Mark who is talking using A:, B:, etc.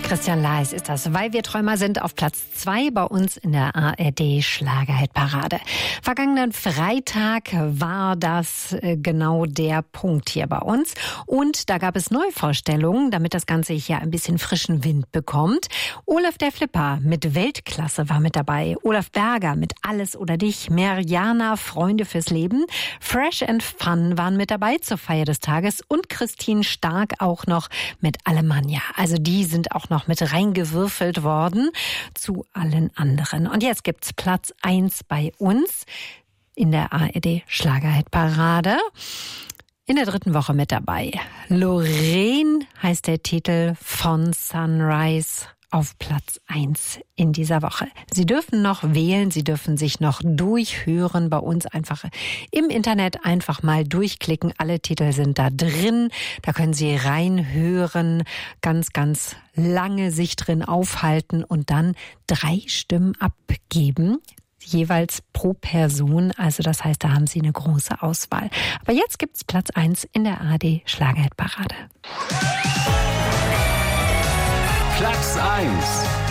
A: Christian Leis ist das, weil wir Träumer sind, auf Platz 2 bei uns in der ARD Schlagerhitparade. Vergangenen Freitag war das genau der Punkt hier bei uns. Und da gab es Neuvorstellungen, damit das Ganze hier ein bisschen frischen Wind bekommt. Olaf der Flipper mit Weltklasse war mit dabei. Olaf Berger mit Alles oder Dich. Merjana, Freunde fürs Leben. Fresh and Fun waren mit dabei zur Feier des Tages. Und Christine Stark auch noch mit Alemannia. Also die sind auch noch mit reingewürfelt worden zu allen anderen. Und jetzt gibt's Platz 1 bei uns in der ARD Schlagerhitparade. In der 3. Woche mit dabei. Lorraine heißt der Titel von Sunrise auf Platz 1 in dieser Woche. Sie dürfen noch wählen, Sie dürfen sich noch durchhören bei uns. Einfach im Internet einfach mal durchklicken. Alle Titel sind da drin. Da können Sie reinhören, ganz, ganz lange sich drin aufhalten und dann 3 Stimmen abgeben. Jeweils pro Person. Also das heißt, da haben Sie eine große Auswahl. Aber jetzt gibt's Platz 1 in der ARD Schlagerhitparade.
B: Platz 1.